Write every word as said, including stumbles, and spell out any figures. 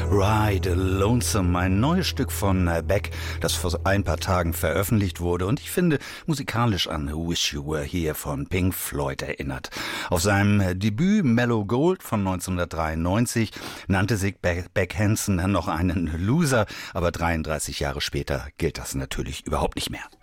Ride Lonesome, ein neues Stück von Beck, das vor ein paar Tagen veröffentlicht wurde und ich finde musikalisch an Wish You Were Here von Pink Floyd erinnert. Auf seinem Debüt Mellow Gold von neunzehnhundertdreiundneunzig nannte sich Beck Hansen noch einen Loser, aber dreiunddreißig Jahre später gilt das natürlich überhaupt nicht mehr.